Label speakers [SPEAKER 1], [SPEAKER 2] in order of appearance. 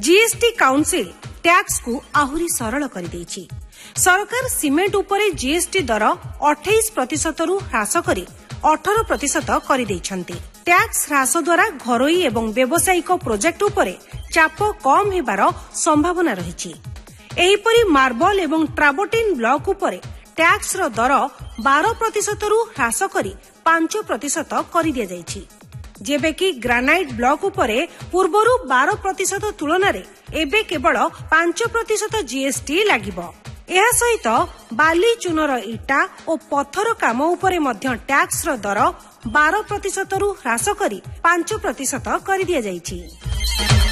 [SPEAKER 1] GST council tax को आहुरी सरल कर देछि। सरकार सीमेंट उपरे जीएसटी दर 28% रु ह्रास करी 18% कर देछन्ते। टैक्स ह्रास द्वारा घरोई एवं व्यावसायिक प्रोजेक्ट उपरे चाप कम हेबार संभावना रहिछि। एहिपरि मार्बल एवं ट्राबोटिन ब्लॉक उपरे टैक्स रो दर 12% रु ह्रास करी 5% कर दिया जाइछि। जेबे कि ग्रानाइट ब्लॉक उपरे पूर्वरु 12% तुलन रे एबे केवल 5% जीएसटी लागिबो। एहा सहित बाली चूनर इटा और पत्थर काम उपरे मध्य टैक्स रो दर 12% रु ह्रास करी 5% कर दिया जाइछि।